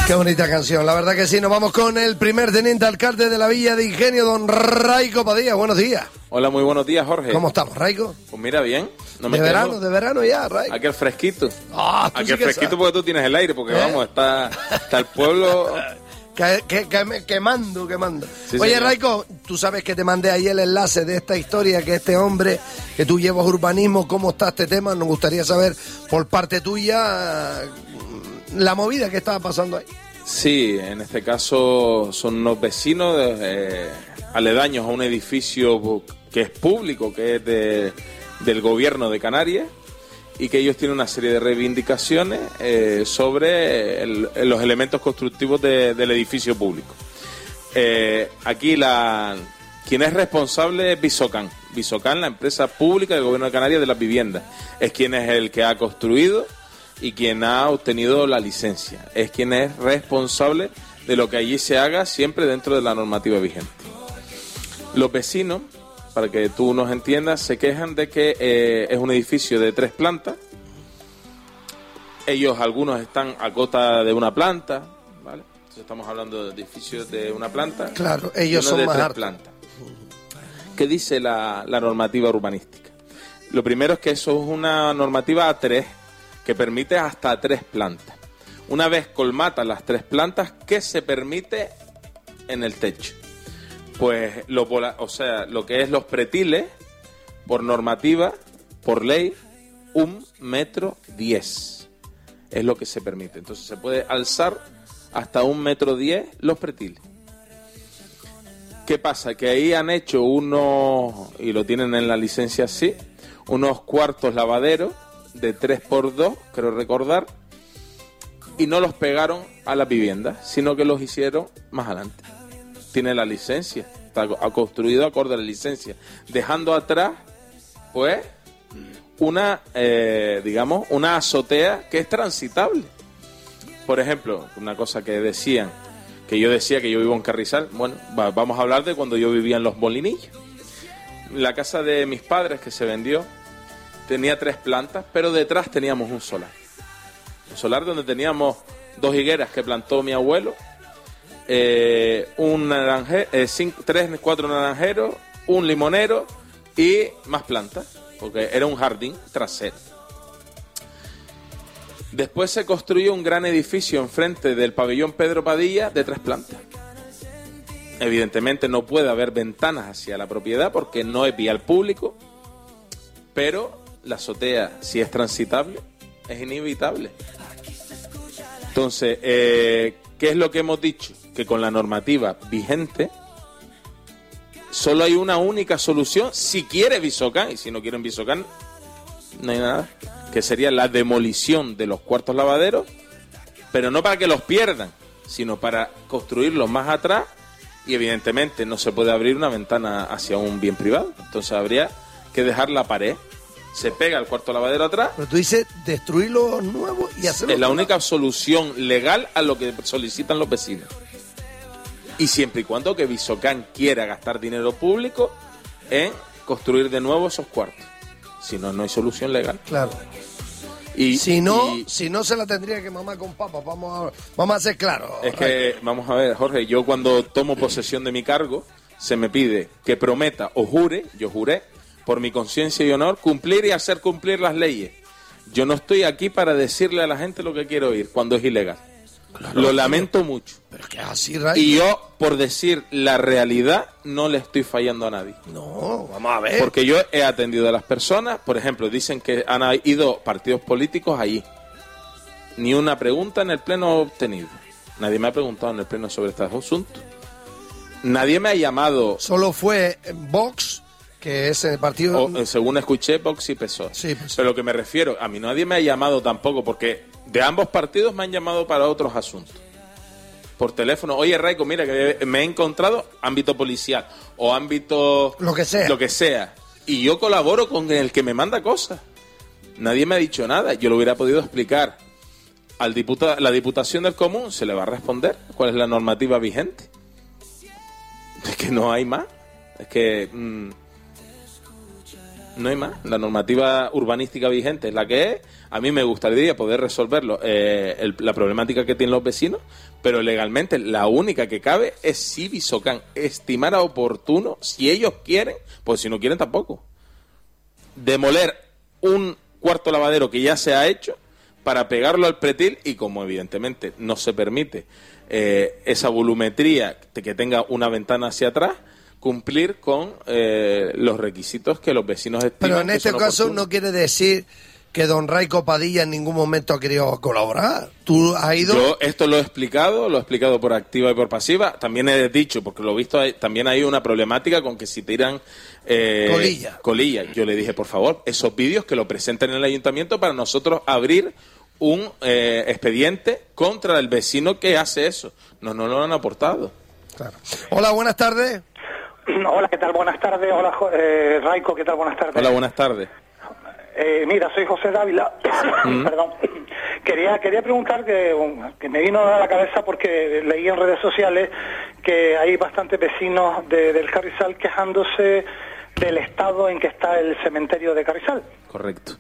Qué bonita canción, la verdad que sí. Nos vamos con el primer teniente alcalde de la Villa de Ingenio, don Raico Padilla. Buenos días. Hola, muy buenos días, Jorge. ¿Cómo estamos, Raico? Pues mira, bien. No me de quejo. verano ya, Raico. Aquel fresquito. Aquel sí fresquito porque tú tienes el aire, porque vamos, está el pueblo... Quemando. Sí, Oye, señor. Raico, tú sabes que te mandé ahí el enlace de esta historia, que este hombre, que tú llevas urbanismo, ¿cómo está este tema? Nos gustaría saber por parte tuya la movida que estaba pasando ahí. Sí, en este caso son unos vecinos aledaños a un edificio que es público, que es del gobierno de Canarias, y que ellos tienen una serie de reivindicaciones sobre los elementos constructivos del edificio público. Aquí quien es responsable es Visocan. Visocan, la empresa pública del gobierno de Canarias de las viviendas. Es quien es el que ha construido y quien ha obtenido la licencia. Es quien es responsable de lo que allí se haga, siempre dentro de la normativa vigente. Los vecinos, para que tú nos entiendas, se quejan de que es un edificio de 3 plantas. Ellos, algunos están a cota de una planta, ¿vale? Entonces estamos hablando de edificios de una planta. Claro, ellos y uno son de más 3 hartos. plantas. ¿Qué dice la normativa urbanística? Lo primero es que eso es una normativa A3 que permite hasta 3 plantas. Una vez colmatas las 3 plantas, ¿qué se permite en el techo? Pues lo que es los pretiles, por normativa, por ley, 1,10 metros. Es lo que se permite. Entonces se puede alzar hasta 1,10 metros los pretiles. ¿Qué pasa? Que ahí han hecho unos, y lo tienen en la licencia así, unos cuartos lavaderos de 3x2, creo recordar, y no los pegaron a las viviendas, sino que los hicieron más adelante. Tiene la licencia, ha construido acorde a la licencia, dejando atrás, pues, una azotea que es transitable. Por ejemplo, una cosa que decían, que yo decía que yo vivo en Carrizal, bueno, vamos a hablar de cuando yo vivía en Los Molinillos. La casa de mis padres que se vendió tenía 3 plantas, pero detrás teníamos un solar. Un solar donde teníamos 2 higueras que plantó mi abuelo, 4 naranjeros, un limonero y más plantas, porque era un jardín trasero. Después se construyó un gran edificio enfrente del pabellón Pedro Padilla de 3 plantas. Evidentemente no puede haber ventanas hacia la propiedad porque no es vía al público, pero la azotea, si es transitable, es inevitable. Entonces, ¿qué es lo que hemos dicho? Que con la normativa vigente solo hay una única solución si quiere Visocan, y si no quieren Visocan, no hay nada, que sería la demolición de los cuartos lavaderos, pero no para que los pierdan, sino para construirlos más atrás, y evidentemente no se puede abrir una ventana hacia un bien privado, entonces habría que dejar la pared, se pega el cuarto lavadero atrás. Pero tú dices destruir los nuevos y hacerlo. Es la única solución legal a lo que solicitan los vecinos. Y siempre y cuando que Visocan quiera gastar dinero público en construir de nuevo esos cuartos. Si no, no hay solución legal. Claro. Y si no se la tendría que mamar con papas. Vamos a ser claros. Es que, vamos a ver, Jorge, yo cuando tomo posesión de mi cargo, se me pide que prometa o jure, yo juré, por mi conciencia y honor, cumplir y hacer cumplir las leyes. Yo no estoy aquí para decirle a la gente lo que quiero oír cuando es ilegal. Claro, lo lamento mucho. Pero es que es así, Ray. Y yo, por decir la realidad, no le estoy fallando a nadie. No, vamos a ver. Porque yo he atendido a las personas, por ejemplo, dicen que han ido partidos políticos allí. Ni una pregunta en el pleno obtenido. Nadie me ha preguntado en el pleno sobre este asunto. Nadie me ha llamado. Solo fue Vox, que es el partido... según escuché, Vox y PSOE. Sí, pues. Pero lo que me refiero, a mí nadie me ha llamado tampoco, porque de ambos partidos me han llamado para otros asuntos. Por teléfono, oye, Raico, mira, que me he encontrado ámbito policial o ámbito... Lo que sea. Y yo colaboro con el que me manda cosas. Nadie me ha dicho nada. Yo lo hubiera podido explicar al la Diputación del Común, se le va a responder cuál es la normativa vigente. Es que no hay más. Es que... No hay más. La normativa urbanística vigente es la que es. A mí me gustaría poder resolverlo, la problemática que tienen los vecinos, pero legalmente la única que cabe es si Visocan estimara oportuno, si ellos quieren, pues si no quieren tampoco, demoler un cuarto lavadero que ya se ha hecho para pegarlo al pretil, y como evidentemente no se permite esa volumetría que tenga una ventana hacia atrás, cumplir con los requisitos que los vecinos estiman. Pero en este caso no quiere decir que don Raico Padilla en ningún momento ha querido colaborar. ¿Tú has ido? Yo esto lo he explicado por activa y por pasiva. También he dicho, porque lo he visto, también hay una problemática con que si tiran colilla. Yo le dije, por favor, esos vídeos que lo presenten en el ayuntamiento para nosotros abrir un expediente contra el vecino que hace eso. No lo han aportado. Claro. Hola, buenas tardes. Hola, ¿qué tal? Buenas tardes. Hola, Raico, ¿qué tal? Buenas tardes. Hola, buenas tardes. Mira, soy José Dávila. Perdón. Quería preguntar que me vino a la cabeza porque leí en redes sociales que hay bastantes vecinos del Carrizal quejándose del estado en que está el cementerio de Carrizal. Correcto.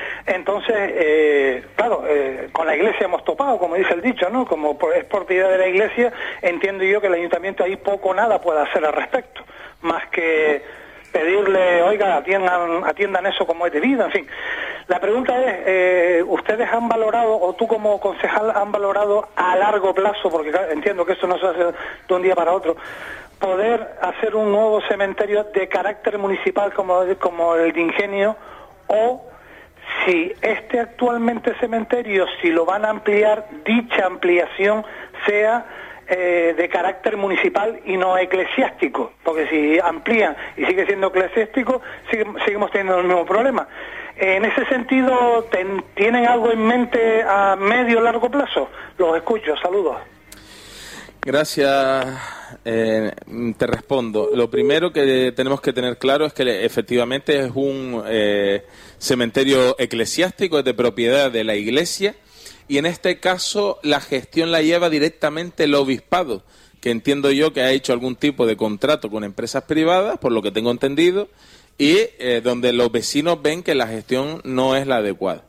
Entonces, claro, con la iglesia hemos topado, como dice el dicho, ¿no? Como es propiedad de la iglesia, entiendo yo que el ayuntamiento ahí poco o nada puede hacer al respecto, más que pedirle, oiga, atiendan eso como es debido, en fin. La pregunta es, ¿ustedes han valorado, o tú como concejal han valorado a largo plazo, porque claro, entiendo que esto no se hace de un día para otro, poder hacer un nuevo cementerio de carácter municipal como el de Ingenio, o si actualmente cementerio, si lo van a ampliar, dicha ampliación sea de carácter municipal y no eclesiástico, porque si amplían y sigue siendo eclesiástico, seguimos teniendo el mismo problema. En ese sentido, ¿tienen algo en mente a medio o largo plazo? Los escucho, saludos. Gracias. Te respondo. Lo primero que tenemos que tener claro es que efectivamente es un cementerio eclesiástico, es de propiedad de la Iglesia, y en este caso la gestión la lleva directamente el obispado, que entiendo yo que ha hecho algún tipo de contrato con empresas privadas, por lo que tengo entendido, y donde los vecinos ven que la gestión no es la adecuada.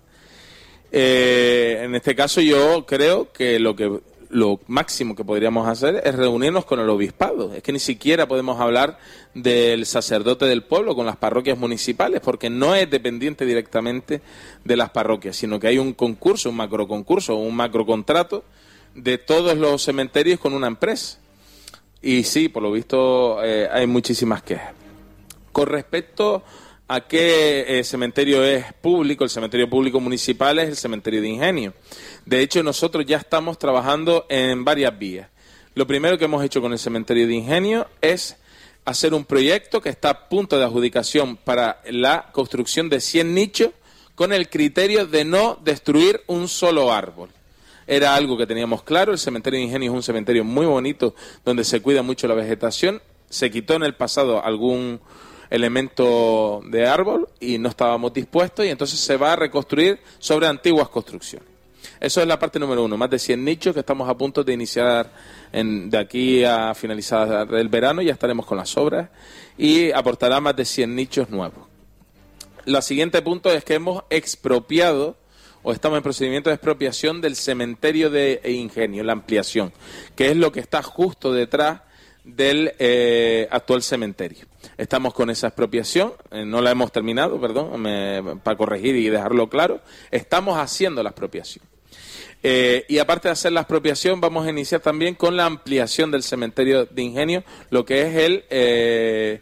En este caso yo creo que lo máximo que podríamos hacer es reunirnos con el obispado. Es que ni siquiera podemos hablar del sacerdote del pueblo con las parroquias municipales, porque no es dependiente directamente de las parroquias, sino que hay un concurso, un macroconcurso, un macrocontrato de todos los cementerios con una empresa. Y sí, por lo visto hay muchísimas quejas. Con respecto a qué cementerio es público, el cementerio público municipal es el cementerio de Ingenio. De hecho, nosotros ya estamos trabajando en varias vías. Lo primero que hemos hecho con el cementerio de Ingenio es hacer un proyecto que está a punto de adjudicación para la construcción de 100 nichos con el criterio de no destruir un solo árbol. Era algo que teníamos claro. El cementerio de Ingenio es un cementerio muy bonito donde se cuida mucho la vegetación. Se quitó en el pasado algún elemento de árbol y no estábamos dispuestos, y entonces se va a reconstruir sobre antiguas construcciones. Eso es la parte número 1, más de 100 nichos que estamos a punto de iniciar de aquí a finalizar el verano, ya estaremos con las obras y aportará más de 100 nichos nuevos. El siguiente punto es que hemos expropiado o estamos en procedimiento de expropiación del cementerio de Ingenio, la ampliación, que es lo que está justo detrás del actual cementerio. Estamos con esa expropiación, no la hemos terminado, para corregir y dejarlo claro, estamos haciendo la expropiación. Y aparte de hacer la expropiación, vamos a iniciar también con la ampliación del cementerio de Ingenio, lo que es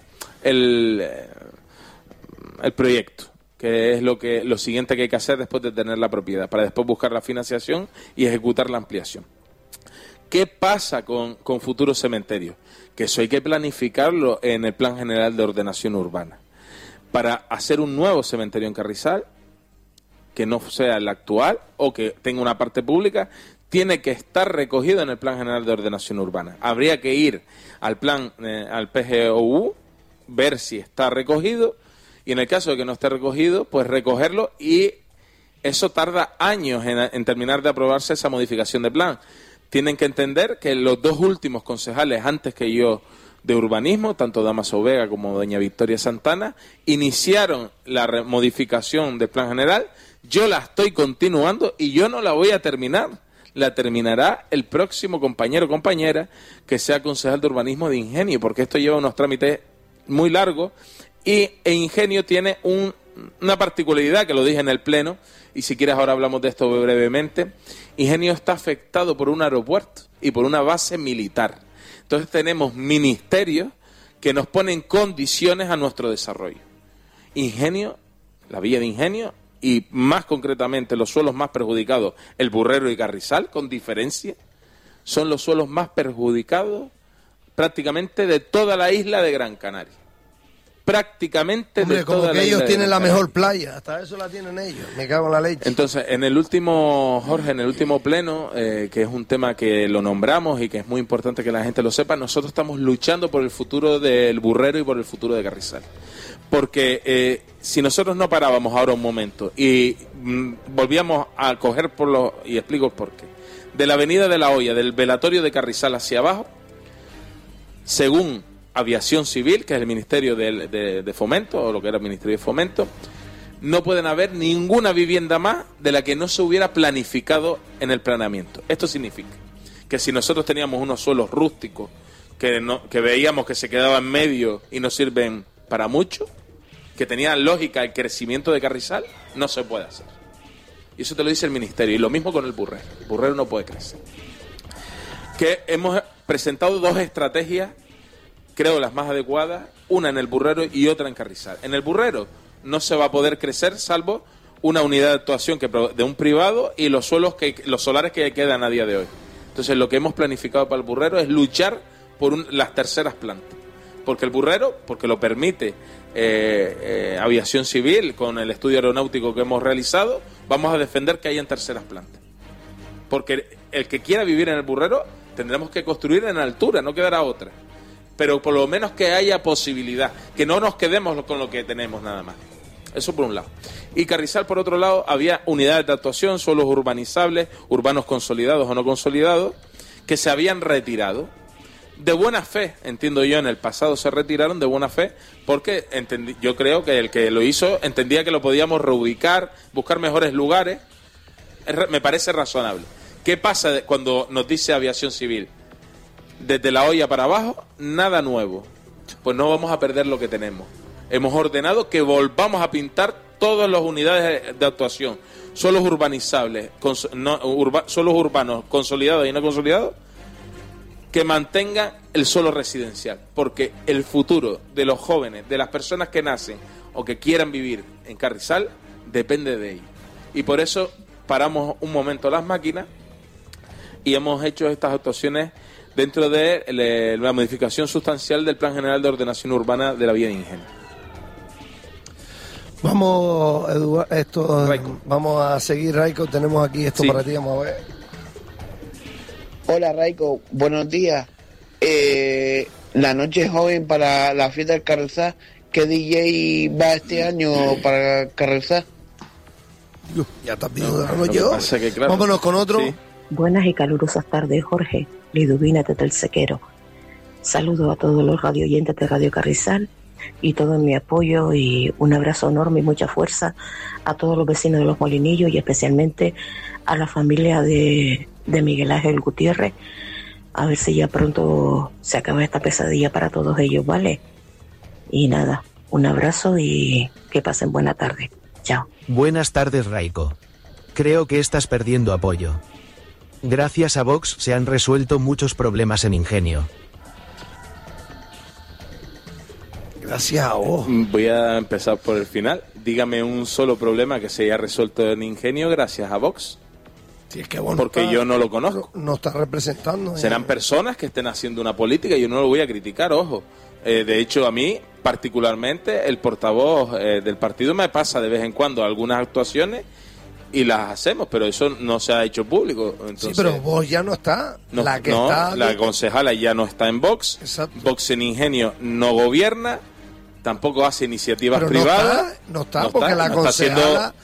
el proyecto, que es lo siguiente que hay que hacer después de tener la propiedad, para después buscar la financiación y ejecutar la ampliación. ¿Qué pasa con futuros cementerios? Que eso hay que planificarlo en el Plan General de Ordenación Urbana. Para hacer un nuevo cementerio en Carrizal, que no sea el actual o que tenga una parte pública, tiene que estar recogido en el Plan General de Ordenación Urbana. Habría que ir al PGOU, ver si está recogido, y en el caso de que no esté recogido, pues recogerlo, y eso tarda años en terminar de aprobarse esa modificación de plan. Tienen que entender que los dos últimos concejales antes que yo de urbanismo, tanto Dámaso Vega como doña Victoria Santana, iniciaron la modificación del plan general. Yo la estoy continuando y yo no la voy a terminar. La terminará el próximo compañero o compañera que sea concejal de urbanismo de Ingenio, porque esto lleva unos trámites muy largos y Ingenio tiene una particularidad que lo dije en el pleno, y si quieres ahora hablamos de esto brevemente. Ingenio está afectado por un aeropuerto y por una base militar. Entonces tenemos ministerios que nos ponen condiciones a nuestro desarrollo. Ingenio, la villa de Ingenio, y más concretamente los suelos más perjudicados, el Burrero y Carrizal, con diferencia, son los suelos más perjudicados prácticamente de toda la isla de Gran Canaria. Prácticamente Hombre, de como toda que la ellos isla de tienen Gran la Canaria. mejor playa, hasta eso la tienen ellos, me cago en la leche. Entonces, en el último pleno, que es un tema que lo nombramos y que es muy importante que la gente lo sepa, nosotros estamos luchando por el futuro del Burrero y por el futuro de Carrizal. Porque si nosotros no parábamos ahora un momento y volvíamos a coger y explico por qué, de la avenida de la Hoya, del velatorio de Carrizal hacia abajo, según Aviación Civil, que es el Ministerio de Fomento, o lo que era el Ministerio de Fomento, no pueden haber ninguna vivienda más de la que no se hubiera planificado en el planeamiento. Esto significa que si nosotros teníamos unos suelos rústicos que veíamos que se quedaban en medio y no sirven para mucho, que tenían lógica el crecimiento de Carrizal, no se puede hacer. Y eso te lo dice el Ministerio. Y lo mismo con el Burrero. El Burrero no puede crecer. Que hemos presentado 2 estrategias, creo las más adecuadas, una en el Burrero y otra en Carrizal. En el Burrero no se va a poder crecer salvo una unidad de actuación de un privado y los solares que quedan a día de hoy. Entonces lo que hemos planificado para el Burrero es luchar por las terceras plantas. Porque el Burrero, porque lo permite Aviación Civil con el estudio aeronáutico que hemos realizado, vamos a defender que hayan terceras plantas. Porque el que quiera vivir en el Burrero tendremos que construir en altura, no quedará otra. Pero por lo menos que haya posibilidad, que no nos quedemos con lo que tenemos nada más. Eso por un lado. Y Carrizal, por otro lado, había unidades de actuación, suelos urbanizables, urbanos consolidados o no consolidados, que se habían retirado. De buena fe, entiendo yo, en el pasado se retiraron de buena fe, porque yo creo que el que lo hizo entendía que lo podíamos reubicar, buscar mejores lugares. Me parece razonable. ¿Qué pasa cuando nos dice Aviación Civil? Desde la Hoya para abajo, nada nuevo. Pues no vamos a perder lo que tenemos. Hemos ordenado que volvamos a pintar todas las unidades de actuación, suelos urbanizables, suelos urbanos consolidados y no consolidados, que mantengan el suelo residencial, porque el futuro de los jóvenes, de las personas que nacen o que quieran vivir en Carrizal, depende de ellos. Y por eso paramos un momento las máquinas y hemos hecho estas actuaciones dentro de la modificación sustancial del Plan General de Ordenación Urbana de la Villa de Ingenio. Vamos, vamos a seguir, Raico, tenemos aquí esto para ti, vamos a ver. Hola, Raico, buenos días. La noche joven para la fiesta del Carrizal, ¿qué DJ va este año para Carrizal? Ya está pidiendo la noche joven. Claro, vámonos con otro. Sí. Buenas y calurosas tardes, Jorge, Liduvina desde el Sequero. Saludos a todos los radioyentes de Radio Carrizal y todo mi apoyo y un abrazo enorme y mucha fuerza a todos los vecinos de Los Molinillos y especialmente a la familia de Miguel Ángel Gutiérrez. A ver si ya pronto se acaba esta pesadilla para todos ellos, ¿vale? Y nada, un abrazo y que pasen buena tarde. Chao. Buenas tardes, Raico. Creo que estás perdiendo apoyo. Gracias a Vox se han resuelto muchos problemas en Ingenio. Gracias a vos. Voy a empezar por el final. Dígame un solo problema que se haya resuelto en Ingenio gracias a Vox. Sí, es que vos porque yo no lo conozco. No está representando. Serán personas que estén haciendo una política y yo no lo voy a criticar, ojo. De hecho, a mí, particularmente, el portavoz del partido me pasa de vez en cuando algunas actuaciones y las hacemos, pero eso no se ha hecho público. Entonces, sí, pero vos ya no está. La concejala ya no está en Vox. Exacto. Vox en Ingenio no gobierna, tampoco hace iniciativas privadas. No está porque la concejala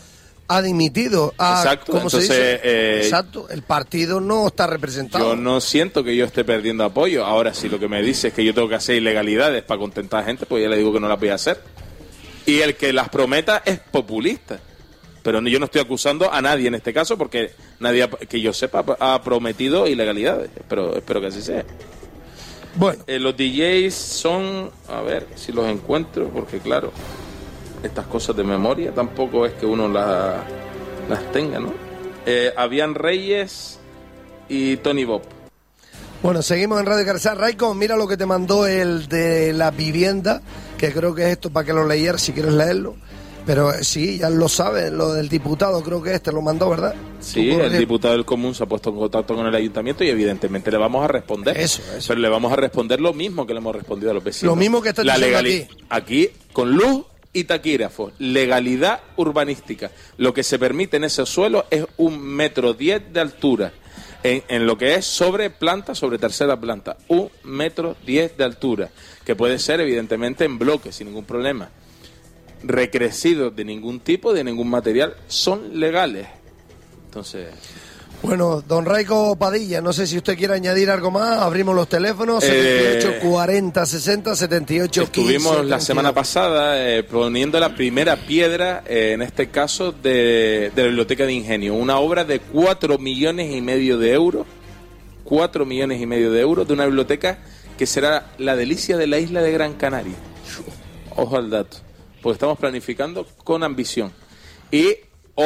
ha dimitido. Exacto, ¿cómo entonces, se dice? Exacto, el partido no está representado. Yo no siento que yo esté perdiendo apoyo. Ahora, si lo que me dice es que yo tengo que hacer ilegalidades para contentar a gente, pues ya le digo que no las voy a hacer. Y el que las prometa es populista. Pero yo no estoy acusando a nadie en este caso, porque nadie, que yo sepa, ha prometido ilegalidades. Pero espero que así sea. Bueno. Los DJs son, a ver si los encuentro, porque claro, estas cosas de memoria tampoco es que uno las tenga, ¿no? Habían Reyes y Tony Bob. Bueno, seguimos en Radio Carrizal. Raico, mira lo que te mandó el de la vivienda, que creo que es esto para que lo leyeras si quieres leerlo. Pero sí, ya lo sabes, lo del diputado, creo que lo mandó, ¿verdad? Sí, el diputado del Común se ha puesto en contacto con el ayuntamiento y evidentemente le vamos a responder. Eso. Pero le vamos a responder lo mismo que le hemos respondido a los vecinos. Lo mismo que está diciendo aquí, con luz y taquígrafos, legalidad urbanística. Lo que se permite en ese suelo es 1,10 metros de altura. En lo que es sobre planta, sobre tercera planta. 1,10 metros de altura. Que puede ser evidentemente en bloque, sin ningún problema. Recrecidos de ningún tipo, de ningún material, son legales. Entonces... Bueno, don Raico Padilla, no sé si usted quiere añadir algo más. Abrimos los teléfonos, 78 40 60, 78 15. Estuvimos la semana pasada poniendo la primera piedra, en este caso, de la Biblioteca de Ingenio. Una obra de 4,5 millones de euros. 4,5 millones de euros de una biblioteca que será la delicia de la isla de Gran Canaria. Ojo al dato. Porque estamos planificando con ambición. Y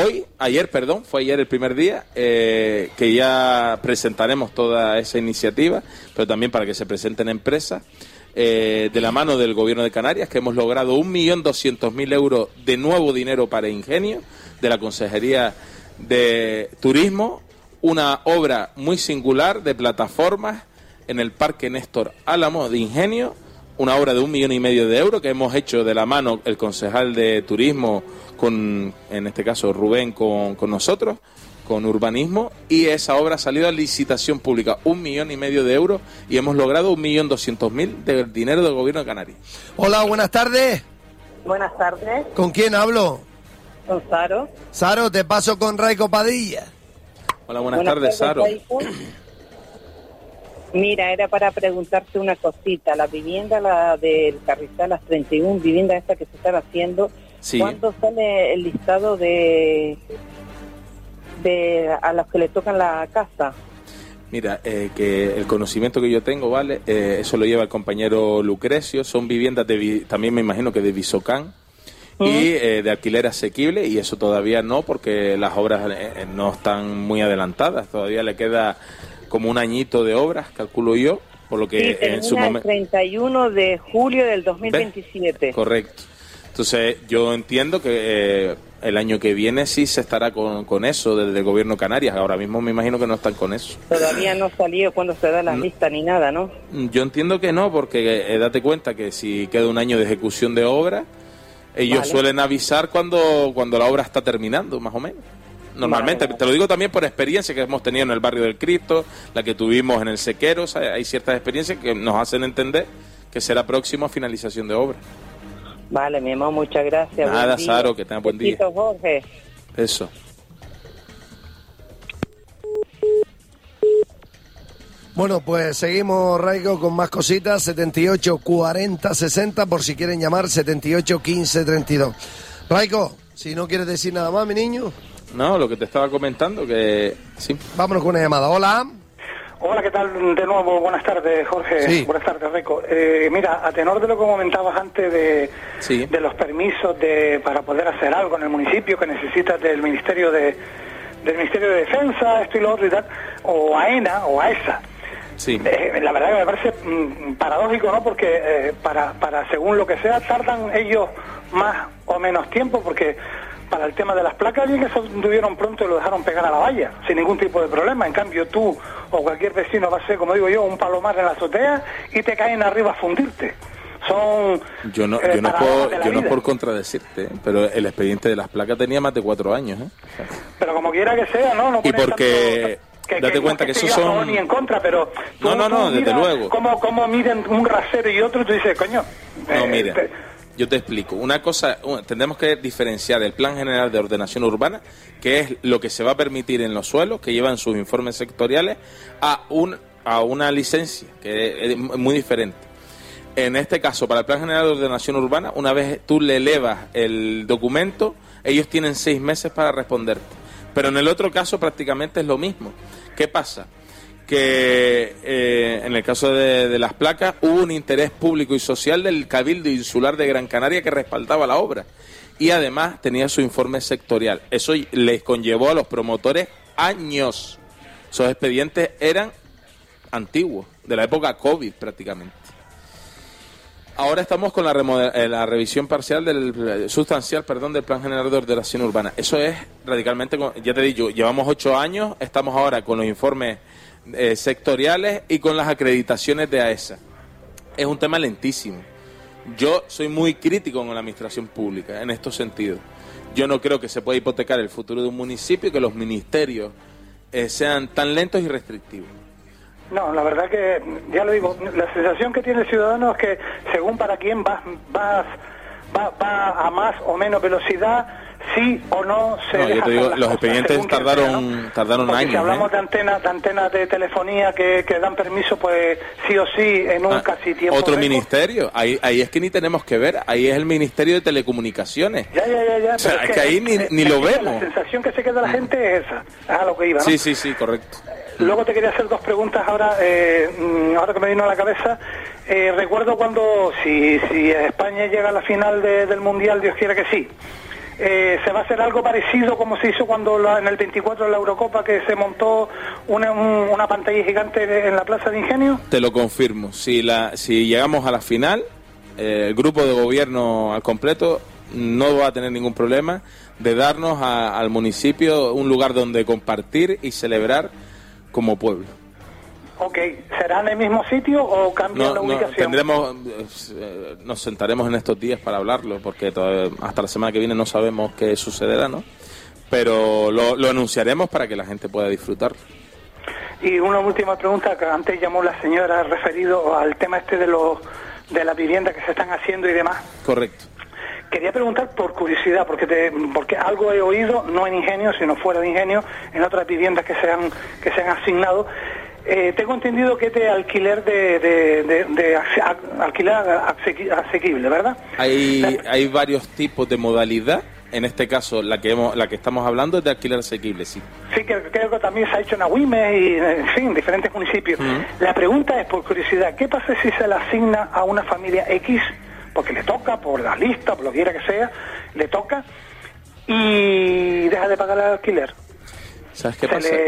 fue ayer el primer día, que ya presentaremos toda esa iniciativa, pero también para que se presenten empresas, de la mano del Gobierno de Canarias, que hemos logrado 1.200.000 euros de nuevo dinero para Ingenio, de la Consejería de Turismo, una obra muy singular de plataformas en el Parque Néstor Álamo de Ingenio, una obra de 1,5 millones de euros que hemos hecho de la mano el concejal de turismo, en este caso Rubén, con nosotros, con urbanismo, y esa obra ha salido a licitación pública, 1,5 millones de euros, y hemos logrado 1.200.000 del dinero del Gobierno de Canarias. Hola, buenas tardes. Buenas tardes. ¿Con quién hablo? Con Saro. Saro, te paso con Raico Padilla. Hola, buenas tardes, Saro. Mira, era para preguntarte una cosita. La vivienda, la del Carrizal, las 31 viviendas estas que se están haciendo, sí. ¿Cuándo sale el listado de a los que le tocan la casa? Mira, que el conocimiento que yo tengo, ¿vale? Eso lo lleva el compañero Lucrecio. Son viviendas también me imagino que de Visocán y de alquiler asequible, y eso todavía no, porque las obras no están muy adelantadas. Todavía le queda como un añito de obras, calculo yo, por lo que sí, en su momento... el 31 de julio del 2027. ¿Ves? Correcto. Entonces, yo entiendo que el año que viene sí se estará con eso desde el Gobierno de Canarias. Ahora mismo me imagino que no están con eso. Todavía no salió cuando se da la lista ni nada, ¿no? Yo entiendo que no, porque date cuenta que si queda un año de ejecución de obra, ellos suelen avisar cuando la obra está terminando, más o menos. Normalmente, te lo digo también por experiencia que hemos tenido en el barrio del Cristo, la que tuvimos en el Sequero. O sea, hay ciertas experiencias que nos hacen entender que será próximo a finalización de obra. Vale, mi amor, muchas gracias. Nada, Saro, que tengas buen día. Jorge. Eso. Bueno, pues seguimos, Raico, con más cositas. 78 40 60, por si quieren llamar, 78 15 32. Raico, si no quieres decir nada más, mi niño. No, lo que te estaba comentando, que sí. Vámonos con una llamada. Hola. Hola, ¿qué tal? De nuevo, buenas tardes, Jorge. Sí. Buenas tardes, Raico. Mira, a tenor de lo que comentabas antes de los permisos para poder hacer algo en el municipio que necesitas del Ministerio de Defensa, esto y lo otro y tal, o AENA o AESA. Sí. La verdad que me parece paradójico, ¿no? Porque para según lo que sea, tardan ellos más o menos tiempo, porque para el tema de las placas, bien que se tuvieron pronto y lo dejaron pegar a la valla, sin ningún tipo de problema. En cambio, tú o cualquier vecino va a ser, como digo yo, un palomar en la azotea y te caen arriba a fundirte. Son yo no es por contradecirte, pero el expediente de las placas tenía más de 4 años, ¿eh? Pero como quiera que sea, ¿no? Y porque... date cuenta que esos son... ni en contra, pero... No, desde luego. Cómo miden un rasero y otro, tú dices, coño... No, mira... Yo te explico. Una cosa, tendremos que diferenciar el Plan General de Ordenación Urbana, que es lo que se va a permitir en los suelos, que llevan sus informes sectoriales, a una licencia, que es muy diferente. En este caso, para el Plan General de Ordenación Urbana, una vez tú le elevas el documento, ellos tienen 6 meses para responderte. Pero en el otro caso prácticamente es lo mismo. ¿Qué pasa? Que en el caso de las placas hubo un interés público y social del Cabildo Insular de Gran Canaria que respaldaba la obra. Y además tenía su informe sectorial. Eso les conllevó a los promotores años. Esos expedientes eran antiguos, de la época COVID prácticamente. Ahora estamos con la revisión sustancial del Plan General de Ordenación Urbana. Eso es radicalmente, ya te digo, llevamos 8 años, estamos ahora con los informes sectoriales y con las acreditaciones de AESA. Es un tema lentísimo. Yo soy muy crítico con la administración pública en estos sentidos. Yo no creo que se pueda hipotecar el futuro de un municipio y que los ministerios sean tan lentos y restrictivos. No, la verdad que, ya lo digo, la sensación que tiene el ciudadano es que según para quién va a más o menos velocidad, sí o no se deja. Yo te digo, los expedientes tardaron años. Si hablamos de antenas de telefonía que dan permiso, pues sí o sí en un casi tiempo. Otro ministerio, ahí es que ni tenemos que ver, ahí es el Ministerio de Telecomunicaciones. Ya. O sea, es que ahí ni lo vemos. La sensación que se queda la gente es esa, es a lo que iba, ¿no? Sí, correcto. Luego te quería hacer 2 preguntas ahora que me vino a la cabeza. Recuerdo cuando, si España llega a la final del Mundial, Dios quiera que sí, ¿se va a hacer algo parecido como se hizo cuando en el 24 de la Eurocopa, que se montó una pantalla gigante en la Plaza de Ingenio? Te lo confirmo. Si llegamos a la final, el grupo de gobierno al completo no va a tener ningún problema de darnos al municipio un lugar donde compartir y celebrar como pueblo. Ok, ¿será en el mismo sitio o cambian la ubicación? Nos sentaremos en estos días para hablarlo, porque hasta la semana que viene no sabemos qué sucederá, ¿no? Pero lo anunciaremos para que la gente pueda disfrutarlo. Y una última pregunta, que antes llamó la señora referido al tema de las viviendas que se están haciendo y demás. Correcto. Quería preguntar por curiosidad, porque algo he oído, no en Ingenio, sino fuera de Ingenio, en otras viviendas que se han asignado. Tengo entendido que es de alquiler alquiler asequible, ¿verdad? Hay varios tipos de modalidad. En este caso, la que estamos hablando es de alquiler asequible, sí. Sí, que creo que también se ha hecho en Agüimes y, en fin, diferentes municipios. La pregunta es, por curiosidad, ¿qué pasa si se le asigna a una familia X? Porque le toca, por la lista, por lo que quiera que sea, le toca y deja de pagar el alquiler. ¿Sabes qué pasa?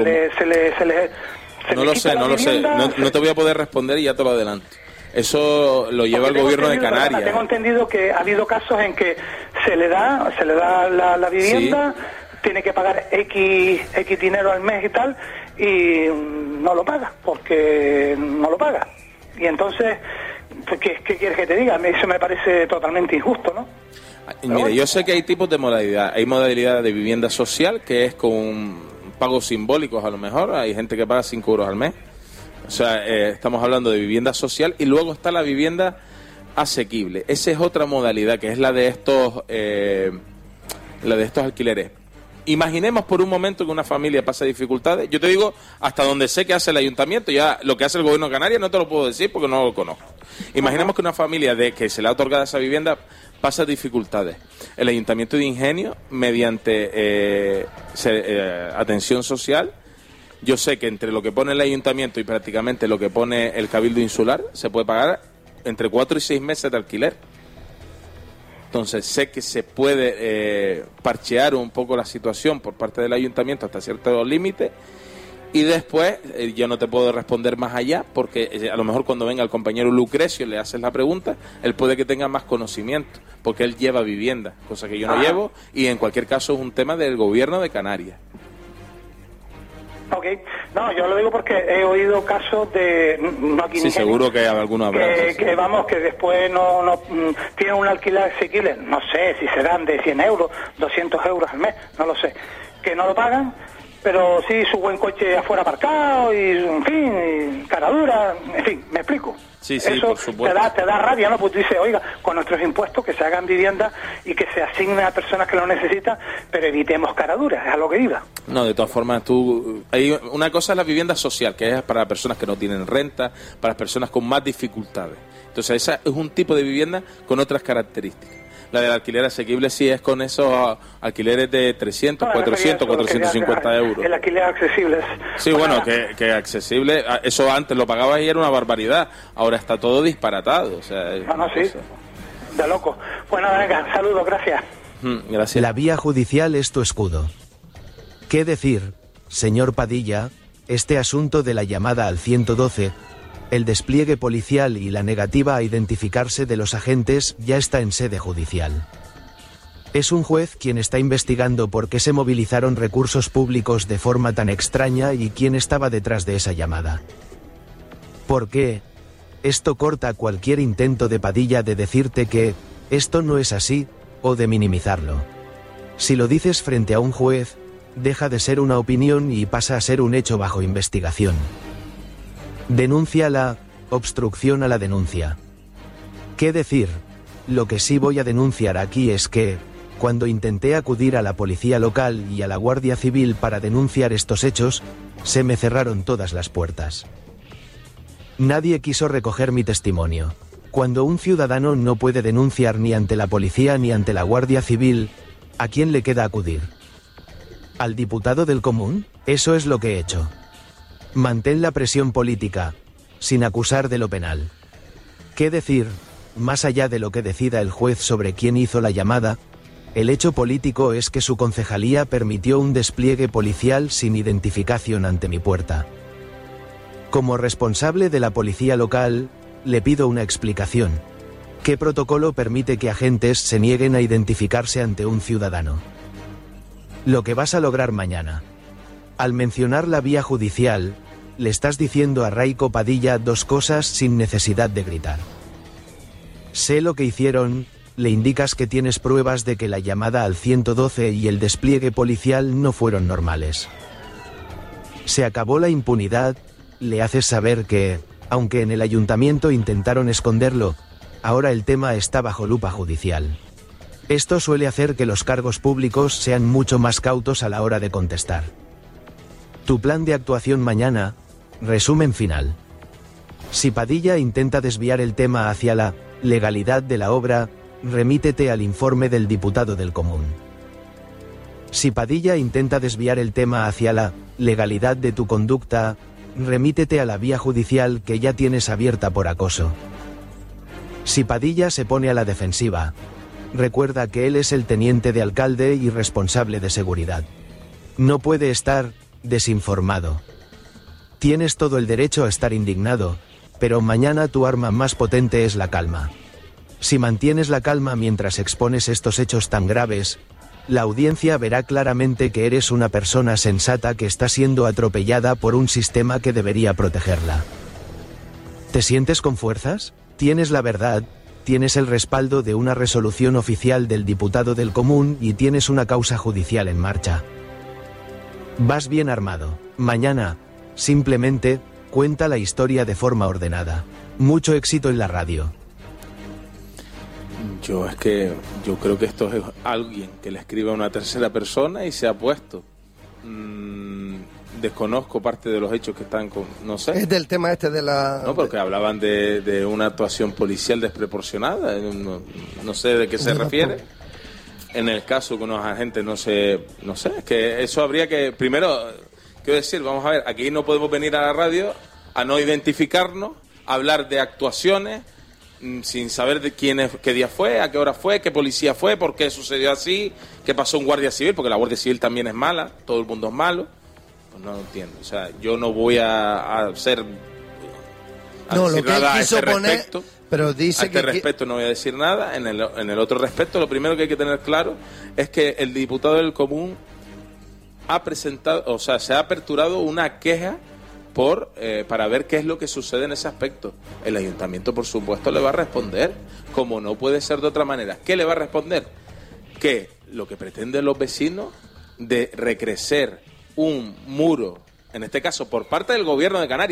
No lo sé. No te voy a poder responder y ya te lo adelanto. Eso lo lleva el gobierno de Canarias. Tengo entendido que ha habido casos en que se le da la vivienda, sí, tiene que pagar X dinero al mes y tal, y no lo paga, porque no lo paga. Y entonces, ¿qué quieres que te diga? Eso me parece totalmente injusto, ¿no? Mire, yo sé que hay tipos de modalidad. Hay modalidad de vivienda social, que es con pagos simbólicos a lo mejor. Hay gente que paga 5 euros al mes. O sea, estamos hablando de vivienda social. Y luego está la vivienda asequible. Esa es otra modalidad, que es la de estos alquileres. Imaginemos por un momento que una familia pasa dificultades. Yo te digo hasta donde sé que hace el ayuntamiento. Ya lo que hace el gobierno de Canarias no te lo puedo decir porque no lo conozco. Imaginemos que una familia que se le ha otorgado esa vivienda pasa dificultades. El ayuntamiento de Ingenio, mediante atención social, yo sé que entre lo que pone el ayuntamiento y prácticamente lo que pone el Cabildo Insular, se puede pagar entre 4 y 6 meses de alquiler. Entonces sé que se puede parchear un poco la situación por parte del ayuntamiento hasta ciertos límites, y después yo no te puedo responder más allá, porque a lo mejor cuando venga el compañero Lucrecio le haces la pregunta, él puede que tenga más conocimiento, porque él lleva vivienda, cosa que yo no llevo, y en cualquier caso es un tema del gobierno de Canarias. Ok, no, yo lo digo porque he oído casos de... No aquí sí, seguro que alguno habrá. Que después no tienen un alquiler asequible, no sé si serán de 100 euros, 200 euros al mes, no lo sé, que no lo pagan, pero sí su buen coche afuera aparcado y, en fin, cara dura, en fin, me explico. Sí, eso por supuesto. Te da rabia, ¿no? Porque tú dices, oiga, con nuestros impuestos que se hagan viviendas y que se asignen a personas que lo necesitan, pero evitemos cara dura, es a lo que iba. No, de todas formas, hay una cosa es la vivienda social, que es para personas que no tienen renta, para personas con más dificultades. Entonces, esa es un tipo de vivienda con otras características. La del alquiler asequible sí es con esos alquileres de 300, 400, 450 euros. El alquiler accesible. Sí, bueno, que accesible, eso antes lo pagabas y era una barbaridad. Ahora está todo disparatado. O sea, sí, de loco. Pues nada, venga, saludos, gracias. Gracias. La vía judicial es tu escudo. ¿Qué decir, señor Padilla, este asunto de la llamada al 112... El despliegue policial y la negativa a identificarse de los agentes ya está en sede judicial. Es un juez quien está investigando por qué se movilizaron recursos públicos de forma tan extraña y quién estaba detrás de esa llamada. ¿Por qué? Esto corta cualquier intento de Padilla de decirte que esto no es así o de minimizarlo. Si lo dices frente a un juez, deja de ser una opinión y pasa a ser un hecho bajo investigación. Denuncia la obstrucción a la denuncia. ¿Qué decir? Lo que sí voy a denunciar aquí es que, cuando intenté acudir a la policía local y a la Guardia Civil para denunciar estos hechos, se me cerraron todas las puertas. Nadie quiso recoger mi testimonio. Cuando un ciudadano no puede denunciar ni ante la policía ni ante la Guardia Civil, ¿a quién le queda acudir? ¿Al diputado del común? Eso es lo que he hecho. Mantén la presión política, sin acusar de lo penal. ¿Qué decir? Más allá de lo que decida el juez sobre quién hizo la llamada, el hecho político es que su concejalía permitió un despliegue policial sin identificación ante mi puerta. Como responsable de la policía local, le pido una explicación. ¿Qué protocolo permite que agentes se nieguen a identificarse ante un ciudadano? Lo que vas a lograr mañana. Al mencionar la vía judicial, le estás diciendo a Raico Padilla dos cosas sin necesidad de gritar. Sé lo que hicieron, le indicas que tienes pruebas de que la llamada al 112 y el despliegue policial no fueron normales. Se acabó la impunidad, le haces saber que, aunque en el ayuntamiento intentaron esconderlo, ahora el tema está bajo lupa judicial. Esto suele hacer que los cargos públicos sean mucho más cautos a la hora de contestar. Tu plan de actuación mañana, resumen final. Si Padilla intenta desviar el tema hacia la legalidad de la obra, remítete al informe del diputado del común. Si Padilla intenta desviar el tema hacia la legalidad de tu conducta, remítete a la vía judicial que ya tienes abierta por acoso. Si Padilla se pone a la defensiva, recuerda que él es el teniente de alcalde y responsable de seguridad. No puede estar desinformado. Tienes todo el derecho a estar indignado, pero mañana tu arma más potente es la calma. Si mantienes la calma mientras expones estos hechos tan graves, la audiencia verá claramente que eres una persona sensata que está siendo atropellada por un sistema que debería protegerla. ¿Te sientes con fuerzas? Tienes la verdad, tienes el respaldo de una resolución oficial del diputado del común y tienes una causa judicial en marcha. Vas bien armado. Mañana, simplemente, cuenta la historia de forma ordenada. Mucho éxito en la radio. Yo creo que esto es alguien que le escribe a una tercera persona y se ha puesto. Desconozco parte de los hechos que están con... No sé. Es del tema este de la... No, porque hablaban de una actuación policial desproporcionada. No sé de qué se refiere. En el caso que unos agentes no sé, es que eso habría que... Primero, quiero decir, vamos a ver, aquí no podemos venir a la radio a no identificarnos, a hablar de actuaciones sin saber de quién es, qué día fue, a qué hora fue, qué policía fue, por qué sucedió así, qué pasó un guardia civil, porque la Guardia Civil también es mala, todo el mundo es malo. Pues no lo entiendo. O sea, yo no voy a hacer... No, lo que él quiso poner... Pero dice a este respecto no voy a decir nada. En el otro respecto, lo primero que hay que tener claro es que el diputado del común ha presentado, o sea, se ha aperturado una queja para ver qué es lo que sucede en ese aspecto. El ayuntamiento, por supuesto, le va a responder, como no puede ser de otra manera. ¿Qué le va a responder? Que lo que pretenden los vecinos de recrecer un muro, en este caso por parte del gobierno de Canarias,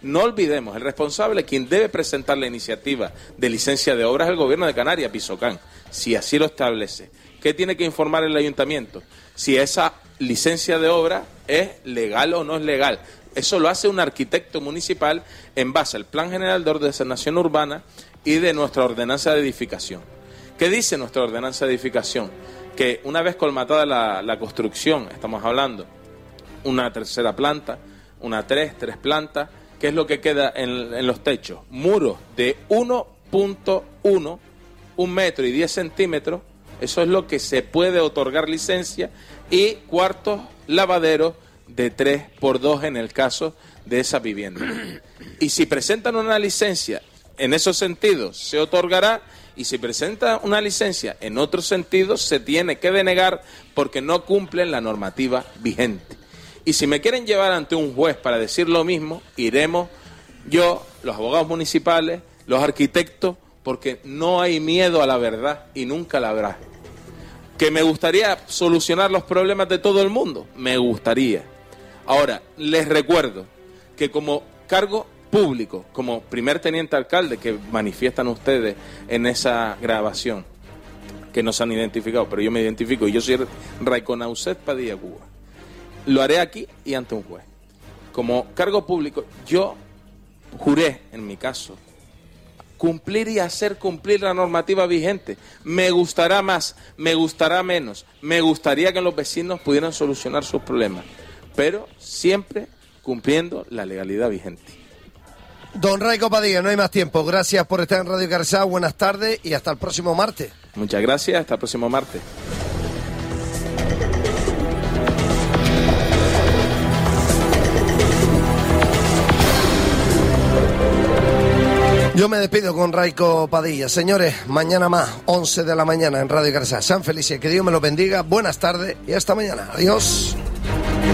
No olvidemos, el responsable, quien debe presentar la iniciativa de licencia de obra es el Gobierno de Canarias, Pisocán, si así lo establece. ¿Qué tiene que informar el ayuntamiento? Si esa licencia de obra es legal o no es legal. Eso lo hace un arquitecto municipal en base al Plan General de Ordenación Urbana y de nuestra ordenanza de edificación. ¿Qué dice nuestra ordenanza de edificación? Que una vez colmatada la construcción, estamos hablando, una tercera planta, una tres plantas, ¿qué es lo que queda en los techos? Muros de 1.1, 1 metro y 10 centímetros, eso es lo que se puede otorgar licencia, y cuartos lavaderos de 3x2 en el caso de esa vivienda. Y si presentan una licencia en esos sentidos, se otorgará, y si presentan una licencia en otros sentidos, se tiene que denegar porque no cumplen la normativa vigente. Y si me quieren llevar ante un juez para decir lo mismo, iremos yo, los abogados municipales, los arquitectos, porque no hay miedo a la verdad y nunca la habrá. ¿Que me gustaría solucionar los problemas de todo el mundo? Me gustaría. Ahora, les recuerdo que como cargo público, como primer teniente alcalde que manifiestan ustedes en esa grabación, que no se han identificado, pero yo me identifico, y yo soy Raiconauset Padilla Cuba. Lo haré aquí y ante un juez. Como cargo público, yo juré, en mi caso, cumplir y hacer cumplir la normativa vigente. Me gustará más, me gustará menos, me gustaría que los vecinos pudieran solucionar sus problemas, pero siempre cumpliendo la legalidad vigente. Don Raico Padilla, no hay más tiempo. Gracias por estar en Radio Carrizal. Buenas tardes y hasta el próximo martes. Muchas gracias, hasta el próximo martes. Yo me despido con Raico Padilla. Señores, mañana más, 11 de la mañana en Radio Carrizal. Sean felices, que Dios me los bendiga. Buenas tardes y hasta mañana. Adiós.